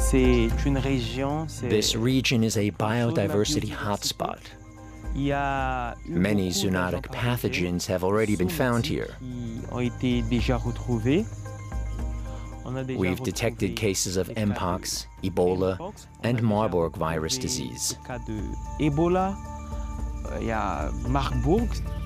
This region is a biodiversity hotspot. Many zoonotic pathogens have already been found here. We've detected cases of Mpox, Ebola, and Marburg virus disease.